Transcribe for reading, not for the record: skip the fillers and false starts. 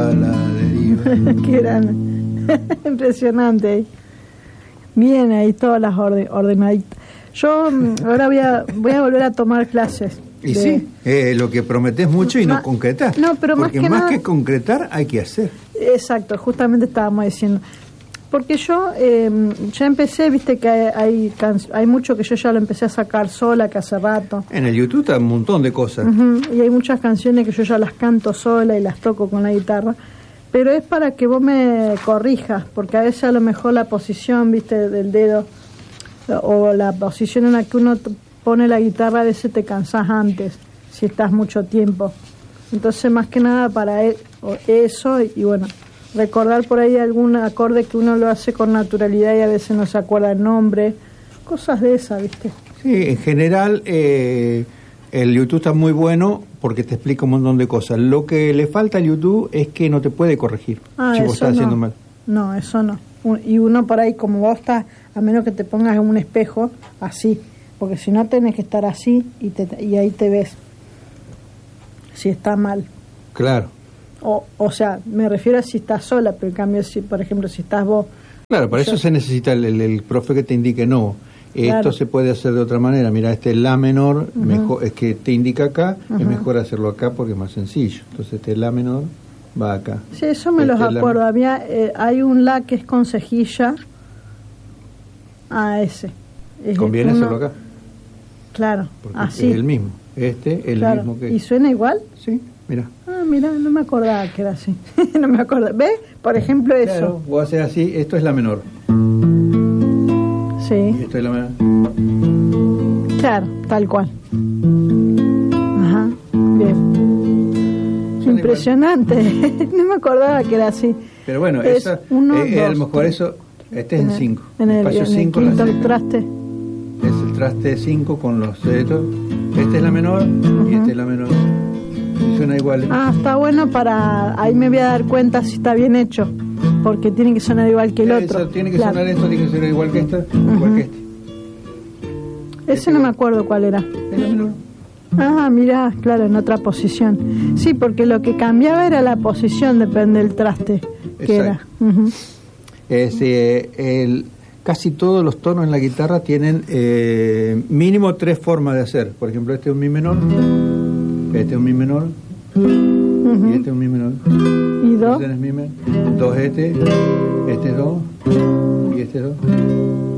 a la deriva. Qué grande. Impresionante. Bien ahí todas las ordenaditas. Yo ahora voy a volver a tomar clases. Y sí, lo que prometés mucho y no concretar. No, pero porque más que concretar hay que hacer. Exacto, justamente estábamos diciendo. Porque yo ya empecé, viste que hay mucho que yo ya lo empecé a sacar sola, que hace rato. En el YouTube está un montón de cosas. Y hay muchas canciones que yo ya las canto sola y las toco con la guitarra. Pero es para que vos me corrijas, porque a veces a lo mejor la posición, viste, del dedo, o la posición en la que uno pone la guitarra, a veces te cansás antes, si estás mucho tiempo. Entonces, más que nada para eso, y bueno, recordar por ahí algún acorde que uno lo hace con naturalidad y a veces no se acuerda el nombre, cosas de esas, ¿viste? Sí, en general el YouTube está muy bueno porque te explica un montón de cosas. Lo que le falta al YouTube es que no te puede corregir si vos estás haciendo mal. No, eso no. Y uno por ahí, como vos estás, a menos que te pongas en un espejo, así, porque si no tenés que estar así y ahí te ves si está mal. Claro. O sea, me refiero a si estás sola, pero en cambio, si por ejemplo, si estás vos... Claro, para eso se necesita el profe que te indique, no, claro. Esto se puede hacer de otra manera. Mira, este La menor, mejor, es que te indica acá, es mejor hacerlo acá porque es más sencillo. Entonces este La menor va acá. Sí, eso me los acuerdo. Hay un La que es con cejilla a ese. ¿Conviene hacerlo acá? Claro, porque así. Es el mismo. El mismo que... ¿Y suena igual? Sí. Mira. Mira, no me acordaba que era así. No me acordaba. ¿Ves? Por ejemplo, eso. Claro, voy a hacer así. Esto es La menor. Sí. Esto es La menor. Claro, tal cual. Ajá. Bien. Son impresionante. No me acordaba que era así. Pero bueno, es esa, uno, a lo dos, mejor tres. eso. Este es en 5. En el espacio 5. quinto el traste. Es el traste 5 con los dedos. Este es La menor y este es La menor. Y suena igual. Está bueno para... Ahí me voy a dar cuenta si está bien hecho. Porque tiene que sonar igual que el otro. Tiene que sonar esto, tiene que sonar igual que esta, igual que este. Ese no me acuerdo cuál era. Es La menor. Mirá, claro, en otra posición. Sí, porque lo que cambiaba era la posición, depende del traste que era. Casi todos los tonos en la guitarra tienen mínimo 3 formas de hacer. Por ejemplo, este es un Mi menor, este es un Mi menor, y este es un Mi menor. ¿Y do? Este es Mi menor, 2 este es 2, y este es 2.